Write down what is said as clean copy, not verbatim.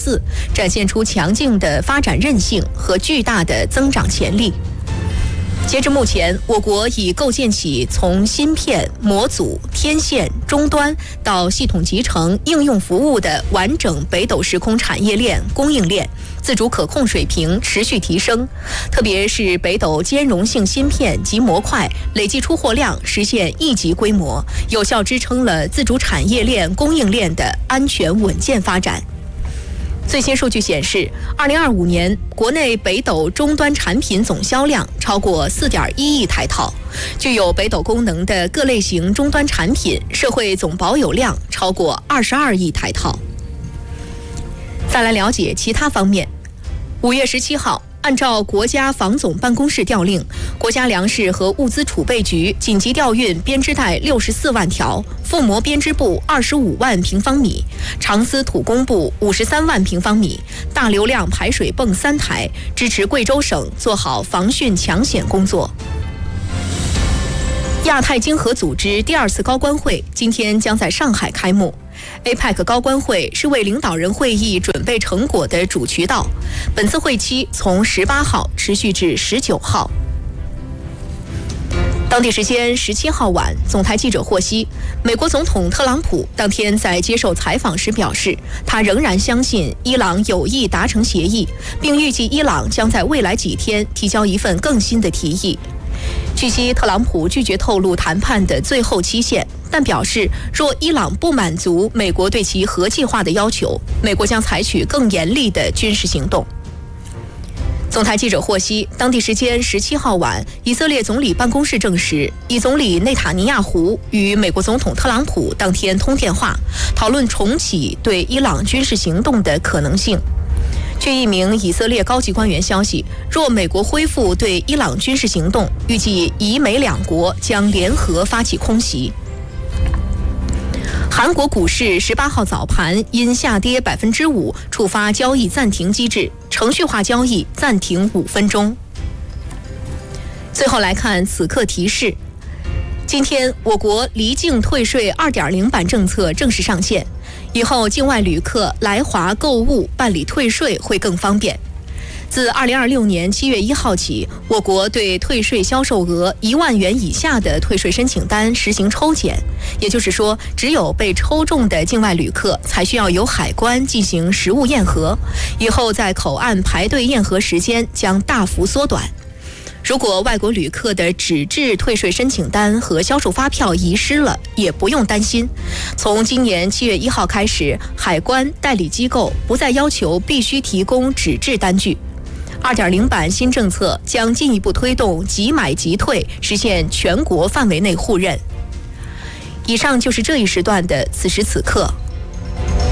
4，展现出强劲的发展韧性和巨大的增长潜力。截至目前，我国已构建起从芯片、模组、天线、终端到系统集成、应用服务的完整北斗时空产业链、供应链，自主可控水平持续提升。特别是北斗兼容性芯片及模块累计出货量实现1级规模，有效支撑了自主产业链、供应链的安全稳健发展。最新数据显示，2025年国内北斗终端产品总销量超过4.1亿台套，具有北斗功能的各类型终端产品社会总保有量超过22亿台套。再来了解其他方面。5月17号，按照国家防总办公室调令，国家粮食和物资储备局紧急调运编织袋64万条，覆膜编织布25万平方米，长丝土工布53万平方米，大流量排水泵3台，支持贵州省做好防汛抢险工作。亚太经合组织第2次高官会今天将在上海开幕。APEC 高官会是为领导人会议准备成果的主渠道，本次会期从18号持续至19号。当地时间17号晚，总台记者获悉，美国总统特朗普当天在接受采访时表示，他仍然相信伊朗有意达成协议，并预计伊朗将在未来几天提交一份更新的提议。据悉，特朗普拒绝透露谈判的最后期限，但表示若伊朗不满足美国对其核计划的要求，美国将采取更严厉的军事行动。总台记者获悉，当地时间17号晚，以色列总理办公室证实，以总理内塔尼亚胡与美国总统特朗普当天通电话，讨论重启对伊朗军事行动的可能性。据一名以色列高级官员消息，若美国恢复对伊朗军事行动，预计以美两国将联合发起空袭。韩国股市18号早盘因下跌5%，触发交易暂停机制，程序化交易暂停5分钟。最后来看此刻提示。今天，我国离境退税 2.0 版政策正式上线，以后境外旅客来华购物办理退税会更方便。自2026年7月1号起，我国对退税销售额1万元以下的退税申请单实行抽检，也就是说，只有被抽中的境外旅客才需要由海关进行实物验核，以后在口岸排队验核时间将大幅缩短。如果外国旅客的纸质退税申请单和销售发票遗失了，也不用担心。从今年7月1号开始，海关代理机构不再要求必须提供纸质单据。2.0 版新政策将进一步推动即买即退，实现全国范围内互认。以上就是这一时段的此时此刻。